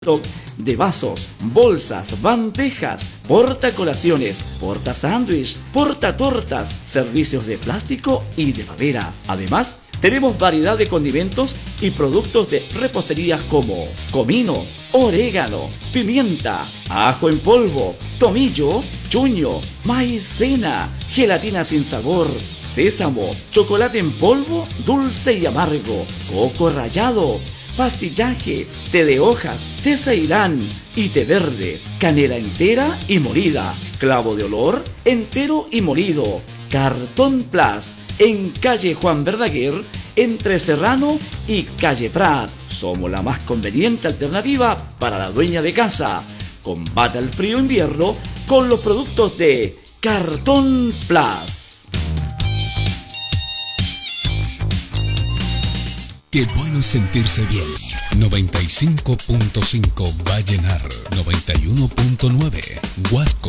de vasos, bolsas, bandejas, portacolaciones, portasándwich, portatortas, servicios de plástico y de madera. Además, tenemos variedad de condimentos y productos de repostería como comino, orégano, pimienta, ajo en polvo, tomillo, chuño, maicena, gelatina sin sabor, sésamo, chocolate en polvo, dulce y amargo, coco rallado, pastillaje, té de hojas, té ceilán y té verde, canela entera y molida, clavo de olor entero y molido, Cartón Plus, en calle Juan Verdaguer, entre Serrano y calle Prat. Somos la más conveniente alternativa para la dueña de casa. Combate el frío invierno con los productos de Cartón Plus. Qué bueno es sentirse bien. 95.5 Vallenar, 91.9 Huasco,